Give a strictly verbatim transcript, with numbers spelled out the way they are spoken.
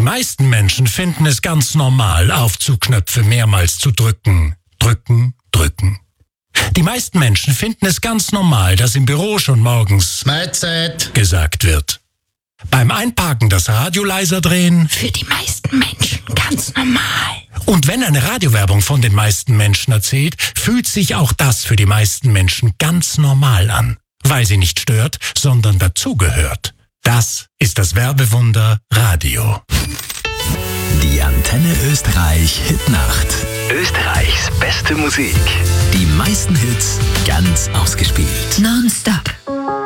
meisten Menschen finden es ganz normal, Aufzugknöpfe mehrmals zu drücken. Drücken, drücken. Die meisten Menschen finden es ganz normal, dass im Büro schon morgens Mahlzeit gesagt wird. Beim Einparken das Radio leiser drehen. Für die meisten Menschen ganz normal. Und wenn eine Radiowerbung von den meisten Menschen erzählt, fühlt sich auch das für die meisten Menschen ganz normal an. Weil sie nicht stört, sondern dazugehört. Das ist das Werbewunder Radio. Die Antenne Österreich Hitnacht. Österreichs beste Musik. Die meisten Hits ganz ausgespielt. Nonstop.